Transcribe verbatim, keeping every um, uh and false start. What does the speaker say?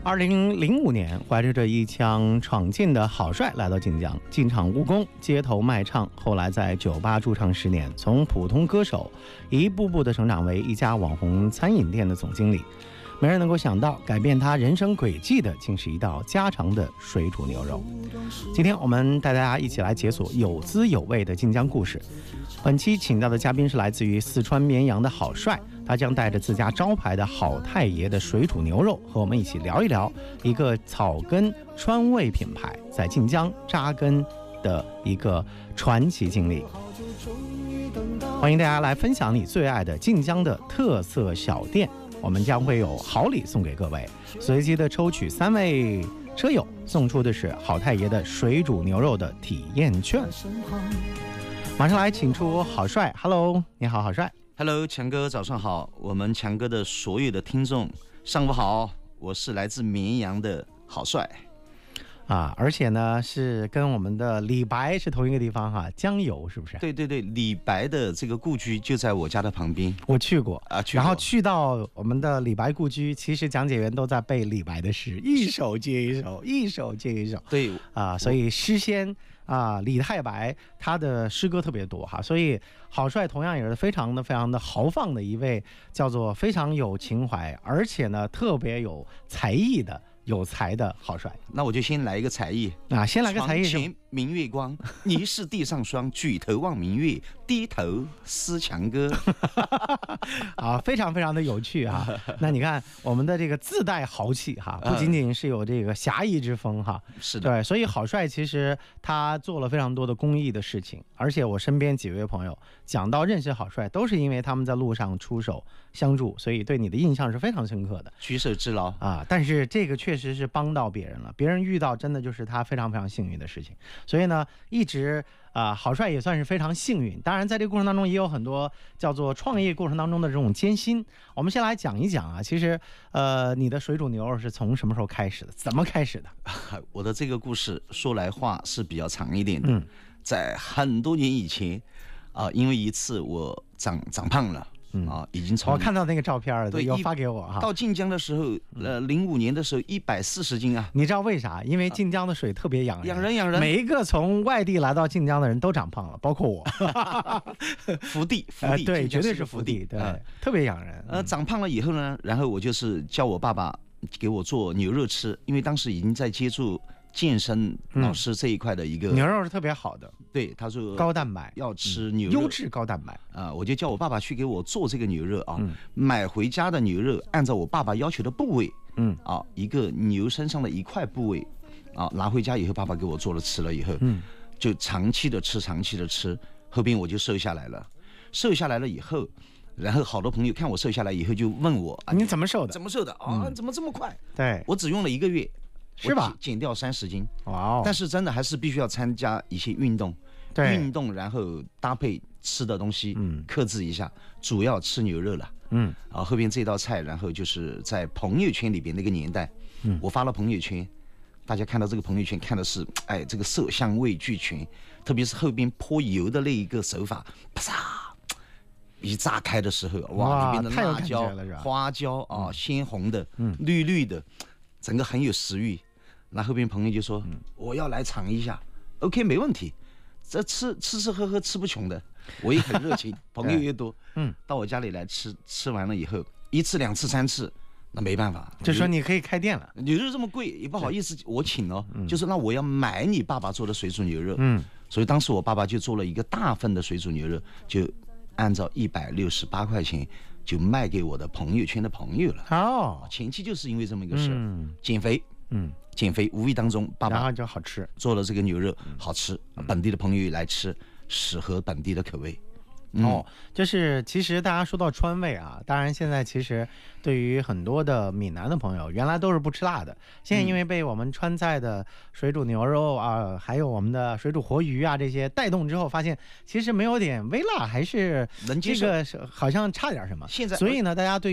二零零五年，怀着这一腔闯劲的郝帅来到晋江，进场务工，街头卖唱，后来在酒吧驻唱十年，从普通歌手一步步的成长为一家网红餐饮店的总经理。没人能够想到，改变他人生轨迹的，竟是一道家常的水煮牛肉。今天我们带大家一起来解锁有滋有味的晋江故事。本期请到的嘉宾是来自于四川绵阳的郝帅，他将带着自家招牌的郝太爷的水煮牛肉，和我们一起聊一聊一个草根川味品牌在晋江扎根的一个传奇经历。欢迎大家来分享你最爱的晋江的特色小店，我们将会有好礼送给各位，随机的抽取三位车友，送出的是郝太爷的水煮牛肉的体验券。马上来请出郝帅 ，Hello， 你好，郝帅。 Hello， 强哥，早上好！我们强哥的所有的听众，上午好！我是来自绵阳的郝帅啊，而且呢是跟我们的李白是同一个地方哈，江油是不是？ 对对对，李白的这个故居就在我家的旁边， 我去过啊，去过然后去到我们的李白故居，其实讲解员都在背李白的诗，一首接一首，一首接一首。 对啊，所以诗仙啊，李太白他的诗歌特别多哈，所以郝帅同样也是非常的非常的豪放的一位，叫做非常有情怀，而且呢特别有才艺的。有才的郝帅， 那我就先来一个才艺啊，先来个才艺。 床前明月光，疑是地上霜。举头望明月，低头思强哥。 啊，非常非常的有趣哈。那你看我们的这个自带豪气哈，不仅仅是有这个侠义之风哈， 是的， 对，所以郝帅其实他做了非常多的公益的事情，而且我身边几位朋友讲到认识郝帅，都是因为他们在路上出手相助，所以对你的印象是非常深刻的， 举手之劳啊。但是这个确实是帮到别人了，别人遇到真的就是他非常非常幸运的事情，所以呢，一直啊、呃，郝帅也算是非常幸运。当然，在这个过程当中也有很多叫做创业过程当中的这种艰辛。我们先来讲一讲啊，其实呃，你的水煮牛肉是从什么时候开始的？怎么开始的？ 我的这个故事说来话是比较长一点的， 嗯，在很多年以前啊、呃，因为一次我长长胖了。嗯啊，已经从我看到那个照片了，对，要发给我哈。 到晋江的时候，呃，零五年的时候一百四十斤啊。 你知道为啥？因为晋江的水特别养人， 养人养人。 每一个从外地来到晋江的人都长胖了，包括我。 福地，福地， 呃、对，绝对是福地，对，呃、特别养人。 呃，长胖了以后呢，然后我就是叫我爸爸给我做牛肉吃，因为当时已经在接触健身老师这一块的一个、 嗯、牛肉是特别好的， 对，他说高蛋白要吃牛肉， 优质高蛋白啊、呃，我就叫我爸爸去给我做这个牛肉啊， 嗯、 买回家的牛肉按照我爸爸要求的部位， 嗯啊，一个牛身上的一块部位啊，拿回家以后爸爸给我做了吃了以后， 嗯， 就长期的吃，长期的吃，后边我就瘦下来了，瘦下来了以后。然后好多朋友看我瘦下来以后就问我、 啊、你怎么瘦的？ 怎么瘦的啊、嗯？怎么这么快？ 对， 我只用了一个月。 是吧？ 减掉三十斤， 哇哦！ 但是真的还是必须要参加一些运动， 对， 运动然后搭配吃的东西，嗯，克制一下，主要吃牛肉了， 嗯， 啊，后边这道菜，然后就是在朋友圈里边那个年代，嗯，我发了朋友圈，大家看到这个朋友圈看的是，哎，这个色香味俱全，特别是后边泼油的那一个手法，啪嚓。一炸开的时候，哇，里边的辣椒、花椒啊，鲜红的、嗯、绿绿的，整个很有食欲。那后边朋友就说：“嗯、我要来尝一下。” OK， 没问题。这吃吃吃喝喝吃不穷的，我也很热情，朋友也多。嗯，到我家里来吃，吃完了以后，一次、两次、三次，那没办法， 就说你可以开店了。 牛肉这么贵，也不好意思，我请哦，嗯、就是那我要买你爸爸做的水煮牛肉。嗯，所以当时我爸爸就做了一个大份的水煮牛肉，就。按照一百六十八块钱就卖给我的朋友圈的朋友了。 哦， 前期就是因为这么一个事儿、嗯，减肥，嗯，减肥无意当中爸爸然后就好吃， 做了这个牛肉好吃，嗯、本地的朋友来吃，适合本地的口味。 嗯、哦，就是其实大家说到川味啊，当然现在其实对于很多的闽南的朋友，原来都是不吃辣的，现在因为被我们川菜的水煮牛肉啊，还有我们的水煮活鱼啊这些带动之后，发现其实没有点微辣还是这个好像差点什么。 现在， 所以呢，大家对